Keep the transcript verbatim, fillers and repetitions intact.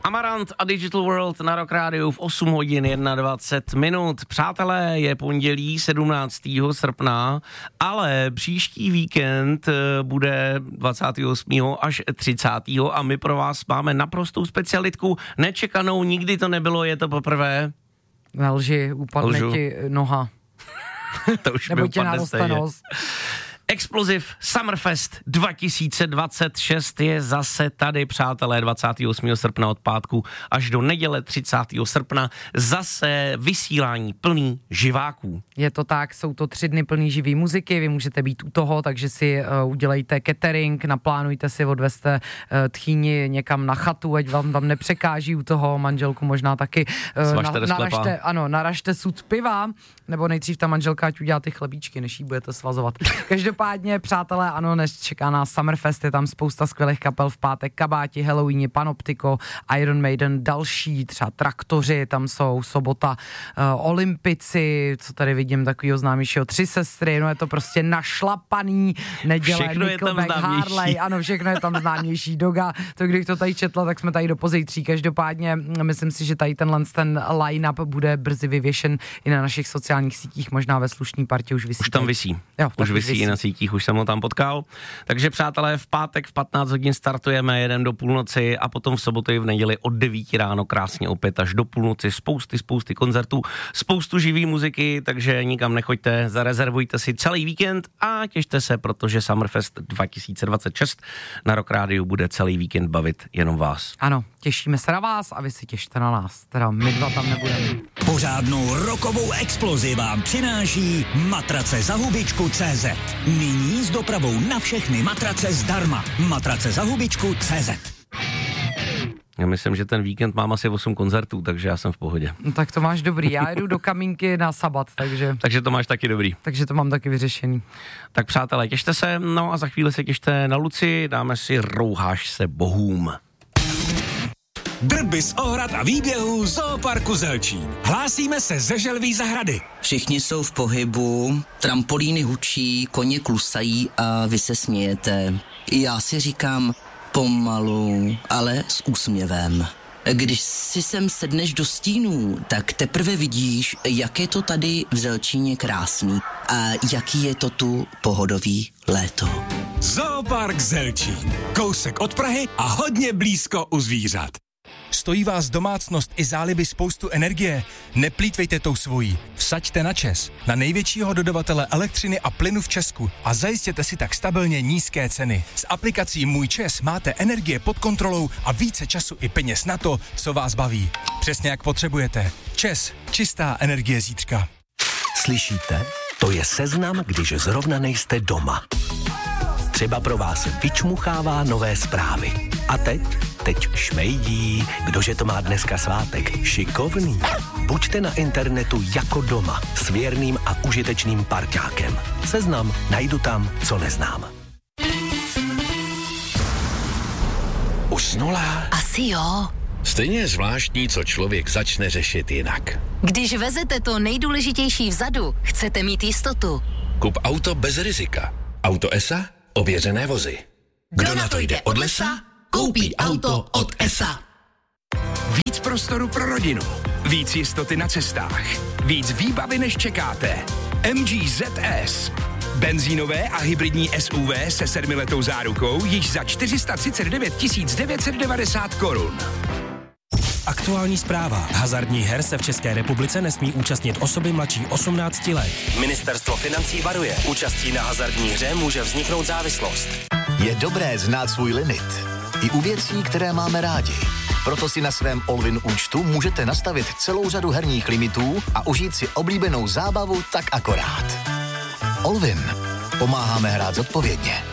Amarant a Digital World na Rock Rádiu v osm hodin dvacet jedna minut. Přátelé, je pondělí sedmnáctého srpna, ale příští víkend bude dvacátého osmého až třicátého a my pro vás máme naprostou specialitku, nečekanou, nikdy to nebylo, je to poprvé. Nelži, upadne Lžu. ti noha. To už Nebo mi tě upadne naroste stejně. nos. Explosive Summerfest dva tisíce dvacet šest je zase tady, přátelé, dvacátého osmého srpna od pátku až do neděle třicátého srpna. Zase vysílání plný živáků. Je to tak, jsou to tři dny plný živý muziky, vy můžete být u toho, takže si uh, udělejte catering, naplánujte si, odveste uh, tchýni někam na chatu, ať vám tam nepřekáží u toho, manželku možná taky. Uh, na, naražte, ano, naražte sud piva, nebo nejdřív ta manželka, ať udělá ty chlebíčky, než jí budete svazovat. Každopádně, přátelé, ano, než čeká nás Summerfest, je tam spousta skvělých kapel v pátek, Kabáti, Halloweeni, Panoptiko, Iron Maiden, další, třeba Traktoři, tam jsou sobota, uh, Olympici, co tady vidím, takovýho známějšího, Tři sestry, no je to prostě našlapaný neděle, všechno Nickelback, je tam známější. Harley, ano, všechno je tam známější, Doga, to když to tady četla, tak jsme tady do pozítří, každopádně myslím si, že tady tenhle ten line-up bude brzy vyvěšen i na našich sociálních sítích, možná ve slušný partě už vysí. Už tam visí, jo, už visí, visí i na sítích, už jsem ho tam potkal. Takže přátelé, v pátek v patnáct hodin startujeme, jedem do půlnoci a potom v sobotu i v neděli od devíti ráno krásně opět až do půlnoci, spousty, spousty koncertů, spoustu živý muziky, takže nikam nechoďte, zarezervujte si celý víkend a těšte se, protože Summerfest dva tisíce dvacet šest na Rock Rádiu bude celý víkend bavit jenom vás. Ano, těšíme se na vás a vy si těšte na nás, teda my dva tam nebudeme. Pořádnou rokovou explozi vám přináší matrace za hubičku tečka cé zet. Nyní s dopravou na všechny matrace zdarma. Matrace za hubičku tečka cé zet. Já myslím, že ten víkend mám asi osm koncertů, takže já jsem v pohodě. No, tak to máš dobrý, já jedu do Kamínky na sabat, takže... Takže to máš taky dobrý. Takže to mám taky vyřešený. Tak přátelé, těšte se, no a za chvíli se těšte na Luci, dáme si Rouháš se bohům. Drby z ohrad a výběhů Zooparku Zelčín. Hlásíme se ze Želví zahrady. Všichni jsou v pohybu, trampolíny hučí, koně klusají a vy se smějete. Já si říkám pomalu, ale s úsměvem. Když si sem sedneš do stínů, tak teprve vidíš, jak je to tady v Zelčíně krásný a jaký je to tu pohodový léto. Zoopark Zelčín. Kousek od Prahy a hodně blízko u zvířat. Stojí vás domácnost i záliby spoustu energie? Neplýtvejte tou svojí. Vsaďte na ČEZ, na největšího dodavatele elektřiny a plynu v Česku a zajistěte si tak stabilně nízké ceny. S aplikací Můj ČEZ máte energie pod kontrolou a více času i peněz na to, co vás baví. Přesně jak potřebujete. ČEZ, čistá energie zítřka. Slyšíte? To je seznam, když zrovna nejste doma. Třeba pro vás vyčmuchává nové zprávy. A teď? Teď šmejdí. Kdože to má dneska svátek? Šikovný. Buďte na internetu jako doma s věrným a užitečným parťákem. Seznam najdu tam, co neznám. Usnula? Asi jo. Stejně je zvláštní, co člověk začne řešit jinak. Když vezete to nejdůležitější vzadu, chcete mít jistotu. Kup auto bez rizika. Auto E S A? Ověřené vozy. Kdo na to jde od lesa, koupí auto od E S A. Víc prostoru pro rodinu, víc jistoty na cestách, víc výbavy než čekáte. M G Z S. Benzínové a hybridní S U V se sedmiletou zárukou již za čtyři sta třicet devět tisíc devět set devadesát korun. Aktuální zpráva. Hazardních her se v České republice nesmí účastnit osoby mladší osmnácti let. Ministerstvo financí varuje. Účastí na hazardní hře může vzniknout závislost. Je dobré znát svůj limit. I u věcí, které máme rádi. Proto si na svém Allwin účtu můžete nastavit celou řadu herních limitů a užít si oblíbenou zábavu tak akorát. Allwin. Pomáháme hrát zodpovědně.